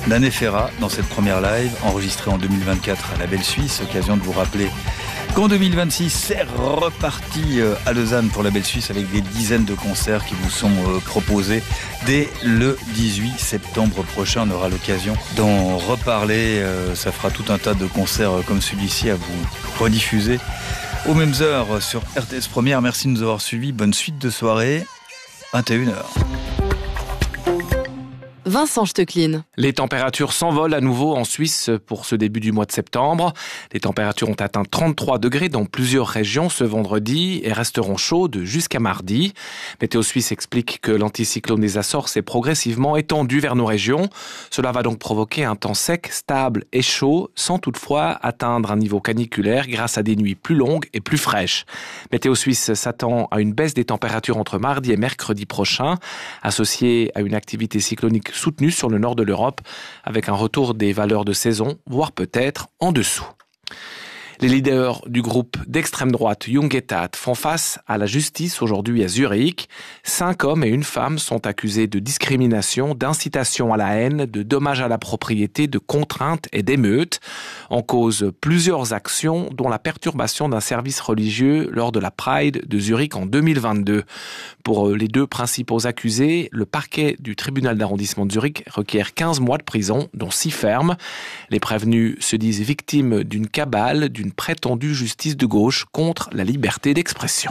Nané Ferra dans cette première live, enregistrée en 2024 à la Belle Suisse. Occasion de vous rappeler qu'en 2026, c'est reparti à Lausanne pour la Belle Suisse avec des dizaines de concerts qui vous sont proposés dès le 18 septembre prochain. On aura l'occasion d'en reparler. Ça fera tout un tas de concerts comme celui-ci à vous rediffuser aux mêmes heures sur RTS Première. Merci de nous avoir suivis. Bonne suite de soirée. 21h. Vincent Stecklin. Les températures s'envolent à nouveau en Suisse pour ce début du mois de septembre. Les températures ont atteint 33 degrés dans plusieurs régions ce vendredi et resteront chaudes jusqu'à mardi. Météo Suisse explique que l'anticyclone des Açores s'est progressivement étendu vers nos régions. Cela va donc provoquer un temps sec, stable et chaud, sans toutefois atteindre un niveau caniculaire grâce à des nuits plus longues et plus fraîches. Météo Suisse s'attend à une baisse des températures entre mardi et mercredi prochain, associée à une activité cyclonique soutenue sur le nord de l'Europe, avec un retour des valeurs de saison, voire peut-être en dessous. Les leaders du groupe d'extrême droite Jung et Tat font face à la justice aujourd'hui à Zurich. 5 hommes et une femme sont accusés de discrimination, d'incitation à la haine, de dommages à la propriété, de contraintes et d'émeutes. En cause, plusieurs actions, dont la perturbation d'un service religieux lors de la Pride de Zurich en 2022. Pour les 2 principaux accusés, le parquet du tribunal d'arrondissement de Zurich requiert 15 mois de prison, dont 6 fermes. Les prévenus se disent victimes d'une cabale, d'une prétendue justice de gauche contre la liberté d'expression.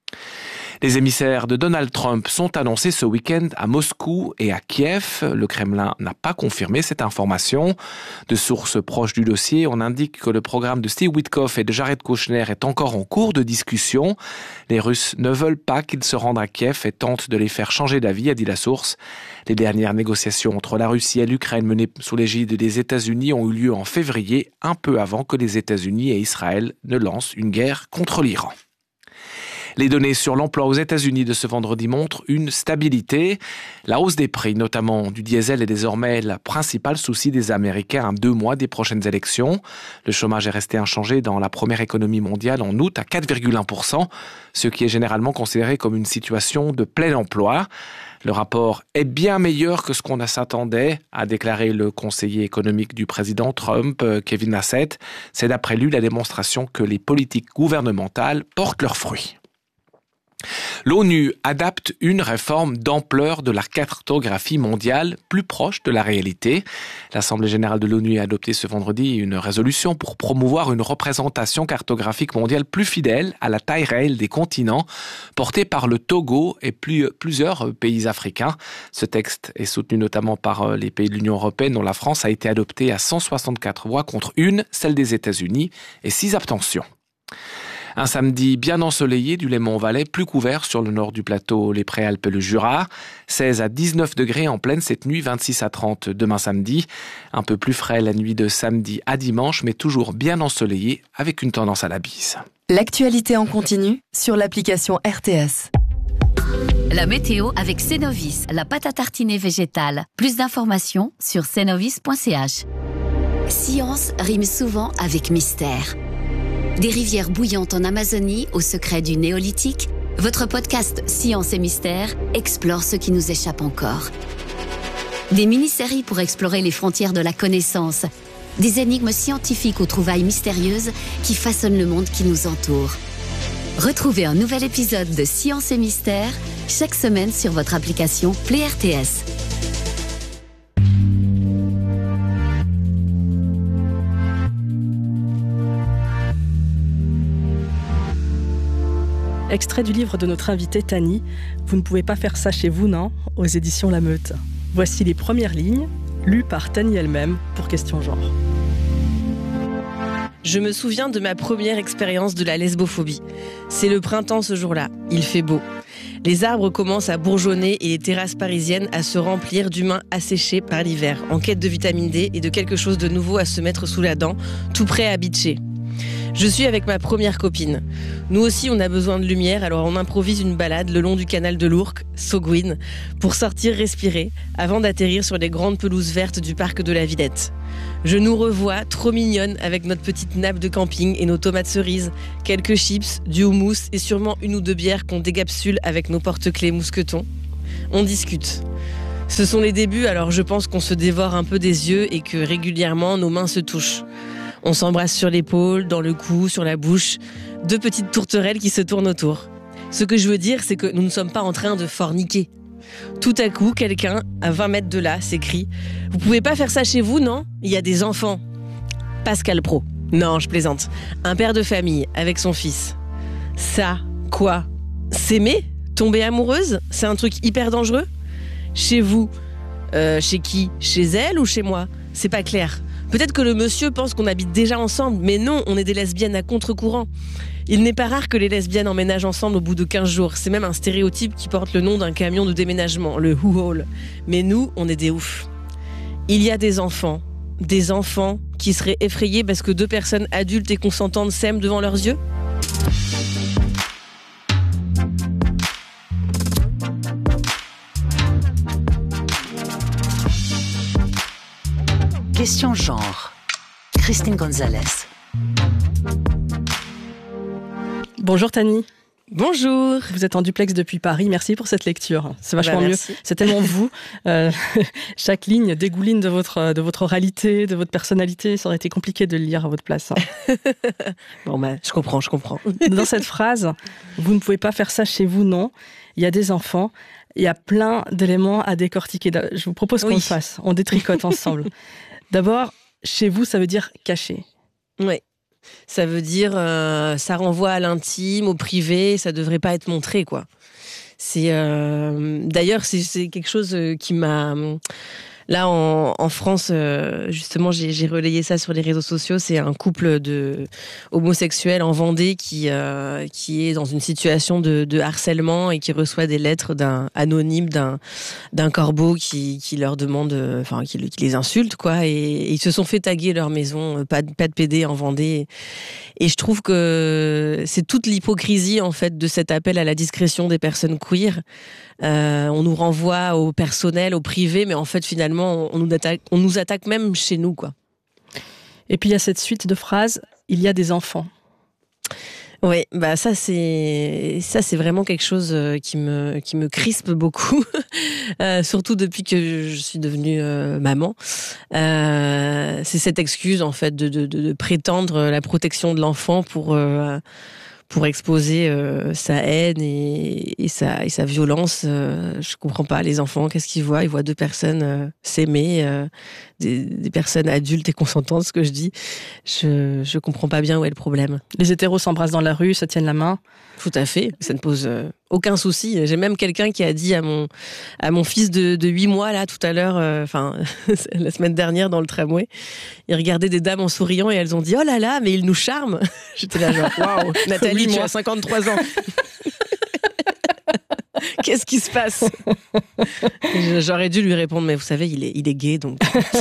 Les émissaires de Donald Trump sont annoncés ce week-end à Moscou et à Kiev. Le Kremlin n'a pas confirmé cette information. De sources proches du dossier, on indique que le programme de Steve Witkoff et de Jared Kushner est encore en cours de discussion. Les Russes ne veulent pas qu'ils se rendent à Kiev et tentent de les faire changer d'avis, a dit la source. Les dernières négociations entre la Russie et l'Ukraine menées sous l'égide des États-Unis ont eu lieu en février, un peu avant que les États-Unis et Israël ne lancent une guerre contre l'Iran. Les données sur l'emploi aux États-Unis de ce vendredi montrent une stabilité. La hausse des prix, notamment du diesel, est désormais le principal souci des Américains à 2 mois des prochaines élections. Le chômage est resté inchangé dans la première économie mondiale en août à 4,1%, ce qui est généralement considéré comme une situation de plein emploi. Le rapport est bien meilleur que ce qu'on s'attendait, a déclaré le conseiller économique du président Trump, Kevin Hassett. C'est d'après lui la démonstration que les politiques gouvernementales portent leurs fruits. L'ONU adapte une réforme d'ampleur de la cartographie mondiale plus proche de la réalité. L'Assemblée générale de l'ONU a adopté ce vendredi une résolution pour promouvoir une représentation cartographique mondiale plus fidèle à la taille réelle des continents, portée par le Togo et plusieurs pays africains. Ce texte est soutenu notamment par les pays de l'Union européenne, dont la France a été adoptée à 164 voix contre 1, celle des États-Unis, et 6 abstentions. Un samedi bien ensoleillé du Léman-Valais, plus couvert sur le nord du plateau, les Préalpes et le Jura. 16 à 19 degrés en pleine cette nuit, 26 à 30 demain samedi. Un peu plus frais la nuit de samedi à dimanche, mais toujours bien ensoleillé avec une tendance à la bise. L'actualité en continu sur l'application RTS. La météo avec Cenovis, la pâte à tartiner végétale. Plus d'informations sur cenovis.ch. Science rime souvent avec mystère. Des rivières bouillantes en Amazonie au secret du néolithique, votre podcast Science et Mystère explore ce qui nous échappe encore. Des mini-séries pour explorer les frontières de la connaissance, des énigmes scientifiques aux trouvailles mystérieuses qui façonnent le monde qui nous entoure. Retrouvez un nouvel épisode de Science et Mystère chaque semaine sur votre application Play RTS. Extrait du livre de notre invitée Tani, « Vous ne pouvez pas faire ça chez vous, non ?» aux éditions La Meute. Voici les premières lignes, lues par Tani elle-même pour Question Genre. Je me souviens de ma première expérience de la lesbophobie. C'est le printemps ce jour-là, il fait beau. Les arbres commencent à bourgeonner et les terrasses parisiennes à se remplir d'humains asséchés par l'hiver, en quête de vitamine D et de quelque chose de nouveau à se mettre sous la dent, tout prêt à bitcher. Je suis avec ma première copine. Nous aussi, on a besoin de lumière, alors on improvise une balade le long du canal de l'Ourcq, Sauguin, pour sortir respirer, avant d'atterrir sur les grandes pelouses vertes du parc de la Villette. Je nous revois, trop mignonnes, avec notre petite nappe de camping et nos tomates cerises, quelques chips, du houmous et sûrement 1 ou 2 bières qu'on décapsule avec nos porte-clés mousquetons. On discute. Ce sont les débuts, alors je pense qu'on se dévore un peu des yeux et que régulièrement nos mains se touchent. On s'embrasse sur l'épaule, dans le cou, sur la bouche, 2 petites tourterelles qui se tournent autour. Ce que je veux dire, c'est que nous ne sommes pas en train de forniquer. Tout à coup, quelqu'un, à 20 mètres de là, s'écrie « Vous pouvez pas faire ça chez vous, non ? Il y a des enfants. » Pascal Praud. Non, je plaisante. Un père de famille, avec son fils. Ça, quoi ? S'aimer ? Tomber amoureuse ? C'est un truc hyper dangereux ? Chez vous ? Chez qui ? Chez elle ou chez moi ? C'est pas clair. Peut-être que le monsieur pense qu'on habite déjà ensemble, mais non, on est des lesbiennes à contre-courant. Il n'est pas rare que les lesbiennes emménagent ensemble au bout de 15 jours. C'est même un stéréotype qui porte le nom d'un camion de déménagement, le U-Haul. Mais nous, on est des oufs. Il y a des enfants qui seraient effrayés parce que 2 personnes adultes et consentantes s'aiment devant leurs yeux ? Question genre. Christine Gonzalez. Bonjour Tani. Bonjour. Vous êtes en duplex depuis Paris. Merci pour cette lecture. C'est vachement mieux. C'est tellement vous. Chaque ligne dégouline de votre oralité, de votre personnalité. Ça aurait été compliqué de le lire à votre place. Bon, je comprends. Dans cette phrase, vous ne pouvez pas faire ça chez vous, non. Il y a des enfants. Il y a plein d'éléments à décortiquer. Je vous propose qu'on le fasse. On détricote ensemble. D'abord, chez vous, ça veut dire caché. Oui. Ça veut dire, ça renvoie à l'intime, au privé, ça devrait pas être montré, quoi. D'ailleurs, c'est quelque chose qui m'a... Là, en France, justement, j'ai relayé ça sur les réseaux sociaux. C'est un couple de homosexuels en Vendée qui est dans une situation de harcèlement et qui reçoit des lettres anonymes d'un corbeau qui leur demande, qui les insulte, quoi. Et ils se sont fait taguer leur maison, pas de PD en Vendée. Et je trouve que c'est toute l'hypocrisie, en fait, de cet appel à la discrétion des personnes queer. On nous renvoie au personnel, au privé, mais en fait, finalement, on nous attaque même chez nous, quoi. Et puis, il y a cette suite de phrases, il y a des enfants. Oui, ça c'est vraiment quelque chose qui me crispe beaucoup, surtout depuis que je suis devenue maman. C'est cette excuse, en fait, de prétendre la protection de l'enfant pour exposer sa haine et sa violence. Je comprends pas, les enfants, qu'est-ce qu'ils voient ? Ils voient 2 personnes s'aimer, des personnes adultes et consentantes, ce que je dis. Je comprends pas bien où est le problème. Les hétéros s'embrassent dans la rue, se tiennent la main. Tout à fait, ça ne pose aucun souci. J'ai même quelqu'un qui a dit à mon fils de 8 mois, là, tout à l'heure, la semaine dernière dans le tramway, il regardait des dames en souriant et elles ont dit « Oh là là, mais il nous charme !» J'étais là genre « Waouh, Nathalie, tu as 53 ans !» Qu'est-ce qui se passe ? J'aurais dû lui répondre, mais vous savez, il est gay, donc...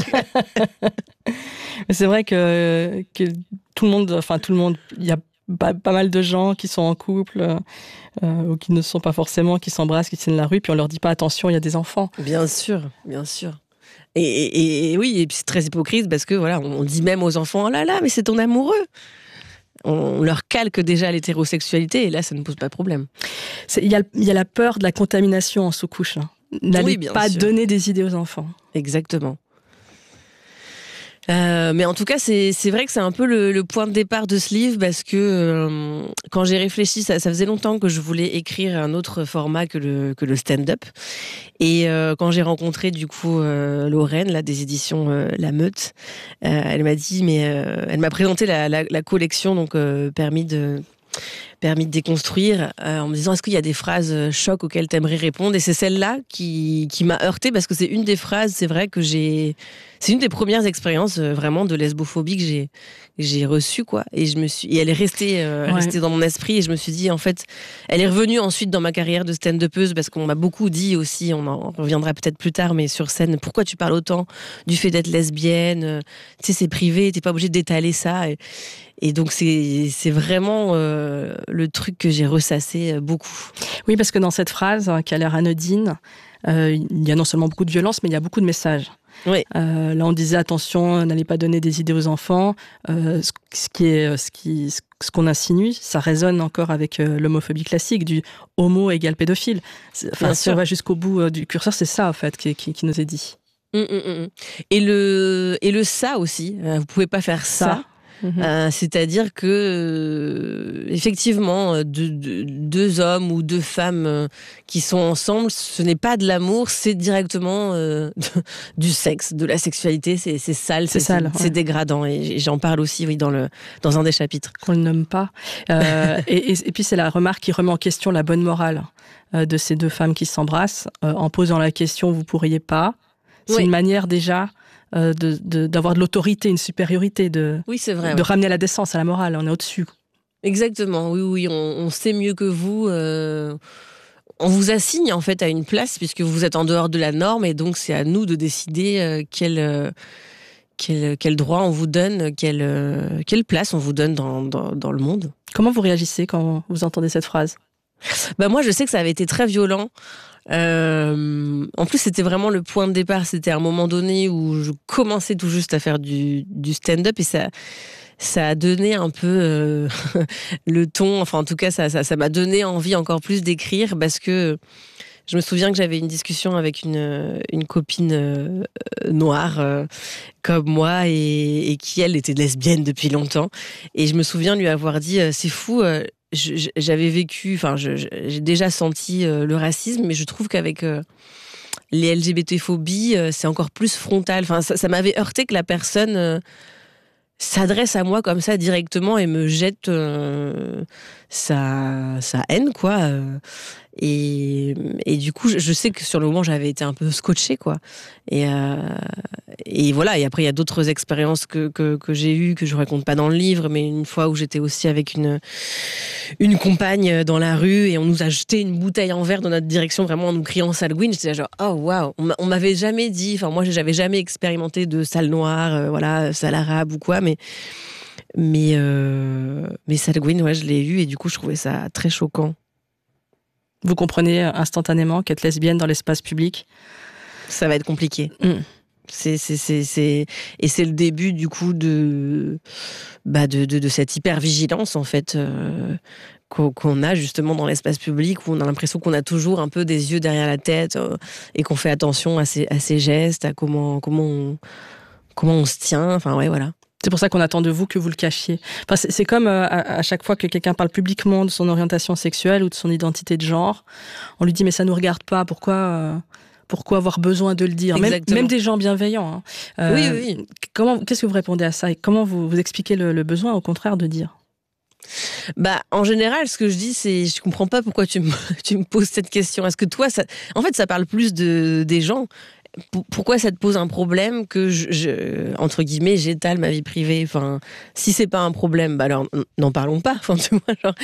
C'est vrai que tout le monde, il y a pas mal de gens qui sont en couple ou qui ne sont pas forcément, qui s'embrassent, qui tiennent la rue, puis on leur dit pas attention, il y a des enfants. Bien sûr. Et oui, et puis c'est très hypocrite parce que voilà, on dit même aux enfants, oh là là, mais c'est ton amoureux. On leur calque déjà l'hétérosexualité et là, ça ne pose pas de problème. Il y a la peur de la contamination en sous-couche. N'allez pas donner des idées aux enfants. Exactement. Mais en tout cas, c'est vrai que c'est un peu le point de départ de ce livre parce que quand j'ai réfléchi, ça faisait longtemps que je voulais écrire un autre format que le stand-up. Et quand j'ai rencontré du coup Lorraine, là, des éditions La Meute, elle m'a dit, elle m'a présenté la collection, donc permis de déconstruire, en me disant est-ce qu'il y a des phrases chocs auxquelles t'aimerais répondre, et c'est celle-là qui m'a heurtée parce que c'est une des phrases, c'est vrai que c'est une des premières expériences vraiment de lesbophobie que j'ai reçue, quoi, et elle est restée dans mon esprit, et je me suis dit en fait elle est revenue ensuite dans ma carrière de stand-upeuse parce qu'on m'a beaucoup dit aussi, on en reviendra peut-être plus tard, mais sur scène, pourquoi tu parles autant du fait d'être lesbienne, tu sais, c'est privé, t'es pas obligé d'étaler ça, et donc c'est vraiment le truc que j'ai ressassé beaucoup. Oui, parce que dans cette phrase qui a l'air anodine, il y a non seulement beaucoup de violence, mais il y a beaucoup de messages. Oui. Là, on disait attention, n'allez pas donner des idées aux enfants. Ce qu'on insinue, ça résonne encore avec l'homophobie classique du homo égale pédophile. Enfin, si on va jusqu'au bout du curseur, c'est ça en fait qui nous est dit. Et le ça aussi. Vous pouvez pas faire ça. C'est-à-dire que effectivement, deux hommes ou deux femmes qui sont ensemble, ce n'est pas de l'amour, c'est directement du sexe, de la sexualité. C'est sale, c'est dégradant. Et j'en parle aussi, oui, dans un des chapitres. Qu'on le nomme pas. Et puis c'est la remarque qui remet en question la bonne morale de ces deux femmes qui s'embrassent en posant la question vous pourriez pas. C'est une manière déjà d'avoir de l'autorité, une supériorité, c'est vrai, de ramener à la décence, à la morale. On est au-dessus. Exactement, oui, on sait mieux que vous. On vous assigne en fait à une place puisque vous êtes en dehors de la norme et donc c'est à nous de décider quel droit on vous donne, quelle place on vous donne dans le monde. Comment vous réagissez quand vous entendez cette phrase ? Moi, je sais que ça avait été très violent. En plus, c'était vraiment le point de départ. C'était un moment donné où je commençais tout juste à faire du stand-up et ça a donné un peu le ton. Enfin, en tout cas, ça m'a donné envie encore plus d'écrire parce que je me souviens que j'avais une discussion avec une copine noire comme moi et qui, elle, était lesbienne depuis longtemps. Et je me souviens lui avoir dit « C'est fou ». J'avais vécu, j'ai déjà senti le racisme, mais je trouve qu'avec les LGBT-phobies, c'est encore plus frontal. Enfin, ça m'avait heurté que la personne s'adresse à moi comme ça directement et me jette sa haine, quoi. Et du coup, je sais que sur le moment, j'avais été un peu scotchée, quoi. Et voilà. Et après, il y a d'autres expériences que j'ai eues, que je raconte pas dans le livre, mais une fois où j'étais aussi avec une compagne dans la rue et on nous a jeté une bouteille en verre dans notre direction, vraiment en nous criant sale Gwyn. J'étais là genre, oh waouh, on m'avais jamais dit, enfin, moi, j'avais jamais expérimenté de sale noire, voilà, sale arabe ou quoi, mais sale Gwyn, ouais, je l'ai eu et du coup, je trouvais ça très choquant. Vous comprenez instantanément qu'être lesbienne dans l'espace public, ça va être compliqué. Et c'est le début du coup de cette hypervigilance en fait qu'on a justement dans l'espace public où on a l'impression qu'on a toujours un peu des yeux derrière la tête et qu'on fait attention à ses gestes, à comment on se tient. Enfin ouais, voilà. C'est pour ça qu'on attend de vous que vous le cachiez. Enfin, c'est comme à chaque fois que quelqu'un parle publiquement de son orientation sexuelle ou de son identité de genre, on lui dit mais ça nous regarde pas, pourquoi avoir besoin de le dire, même des gens bienveillants. Hein. Oui. Qu'est-ce que vous répondez à ça et comment vous expliquez le besoin au contraire de dire ? En général, ce que je dis, c'est je comprends pas pourquoi tu me poses cette question. Est-ce que toi, en fait, ça parle plus des gens. Pourquoi ça te pose un problème que entre guillemets, j'étale ma vie privée? Enfin, si c'est pas un problème, alors n'en parlons pas. Enfin, tu vois, genre.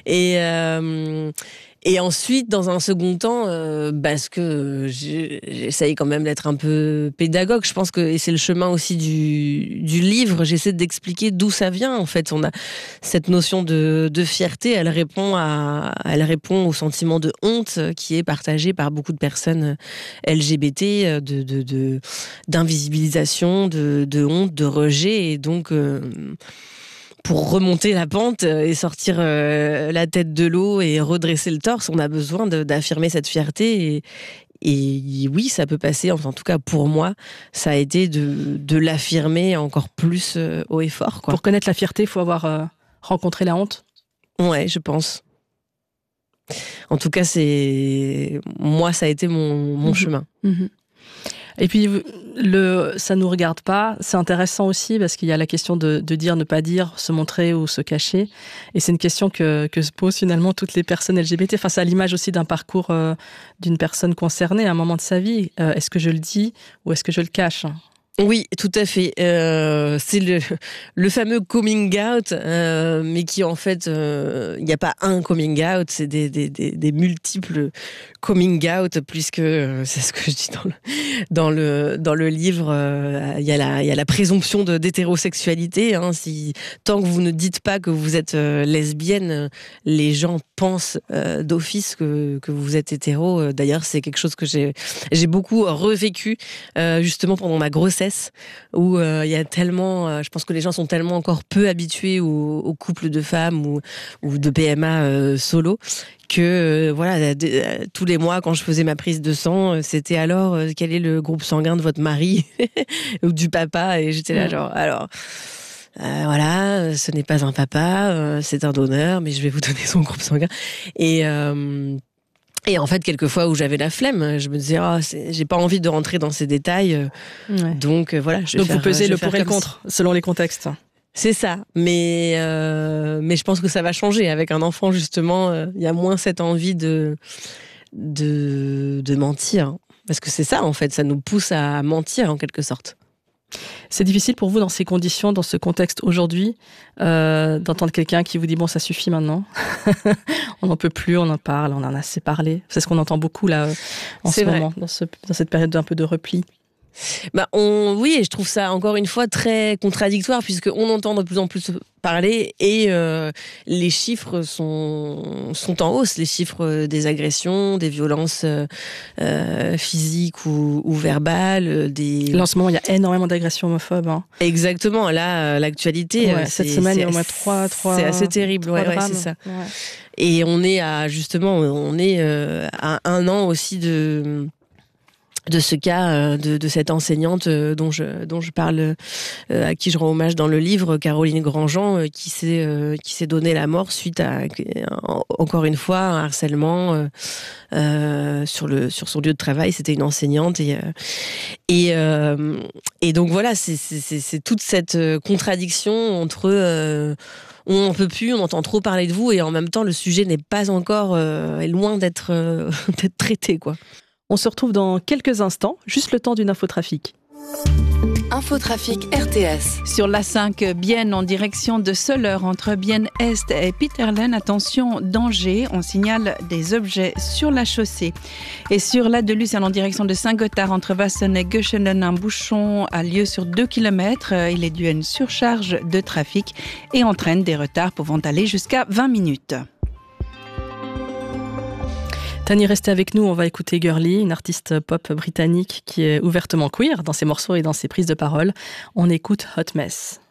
Et ensuite, dans un second temps, parce que j'essaye quand même d'être un peu pédagogue, je pense que c'est le chemin aussi du livre, j'essaie d'expliquer d'où ça vient. En fait, on a cette notion de fierté, elle répond au sentiment de honte qui est partagé par beaucoup de personnes LGBT, d'invisibilisation, de honte, de rejet, et donc... pour remonter la pente et sortir la tête de l'eau et redresser le torse, on a besoin d'affirmer cette fierté. Et oui, ça peut passer, enfin, en tout cas pour moi, ça a été de l'affirmer encore plus haut et fort. Quoi. Pour connaître la fierté, il faut avoir rencontré la honte ? Ouais, je pense. En tout cas, moi, ça a été mon chemin. Et puis, ça nous regarde pas. C'est intéressant aussi parce qu'il y a la question de dire, ne pas dire, se montrer ou se cacher. Et c'est une question que se posent finalement toutes les personnes LGBT. Enfin, c'est à l'image aussi d'un parcours d'une personne concernée à un moment de sa vie. Est-ce que je le dis ou est-ce que je le cache ? Oui, tout à fait. C'est le fameux coming out, mais qui en fait, il n'y a pas un coming out, c'est des multiples coming out, puisque c'est ce que je dis dans le livre. Il y a la présomption d'hétérosexualité. Tant que vous ne dites pas que vous êtes lesbienne, les gens pensent d'office que vous êtes hétéro. D'ailleurs, c'est quelque chose que j'ai beaucoup revécu justement pendant ma grossesse, où il y a tellement, je pense que les gens sont tellement encore peu habitués aux couples de femmes ou de PMA solo, que voilà, tous les mois quand je faisais ma prise de sang, c'était alors quel est le groupe sanguin de votre mari ou du papa, et j'étais là genre alors. Voilà, ce n'est pas un papa, c'est un donneur, mais je vais vous donner son groupe sanguin. Et en fait, quelquefois où j'avais la flemme, je me disais, j'ai pas envie de rentrer dans ces détails. Ouais. Donc voilà. Donc vous pesez le pour et le contre, selon les contextes. C'est ça. Mais je pense que ça va changer. Avec un enfant, justement, il y a moins cette envie de mentir. Parce que c'est ça, en fait. Ça nous pousse à mentir, en quelque sorte. C'est difficile pour vous, dans ces conditions, dans ce contexte aujourd'hui, d'entendre quelqu'un qui vous dit « bon, ça suffit maintenant, on n'en peut plus, on en parle, on en a assez parlé ». C'est ce qu'on entend beaucoup là en ce moment, dans cette période d'un peu de repli. Oui, et je trouve ça encore une fois très contradictoire, puisqu'on entend de plus en plus parler et les chiffres sont en hausse, les chiffres des agressions, des violences physiques ou verbales. Là, en ce moment, il y a énormément d'agressions homophobes. Hein. Exactement, là, l'actualité... cette semaine, il y a au moins 3 c'est assez terrible, ouais, c'est ça. Ouais. Et on est à 1 an aussi de ce cas de cette enseignante dont je parle, à qui je rends hommage dans le livre, Caroline Grandjean, qui s'est donné la mort suite à encore une fois un harcèlement sur son lieu de travail. C'était une enseignante et donc voilà, c'est toute cette contradiction entre on n'en peut plus, on entend trop parler de vous, et en même temps le sujet n'est pas encore est loin d'être traité, quoi. On se retrouve dans quelques instants, juste le temps d'une infotrafic. Infotrafic RTS. Sur l'A5 Bienne en direction de Soleure, entre Bienne-Est et Peterlen, attention, danger, on signale des objets sur la chaussée. Et sur la de Lucerne en direction de Saint-Gothard, entre Vassen et Göschenen, un bouchon a lieu sur 2 km. Il est dû à une surcharge de trafic et entraîne des retards pouvant aller jusqu'à 20 minutes. Tani, restez avec nous, on va écouter Girly, une artiste pop britannique qui est ouvertement queer dans ses morceaux et dans ses prises de parole. On écoute Hot Mess.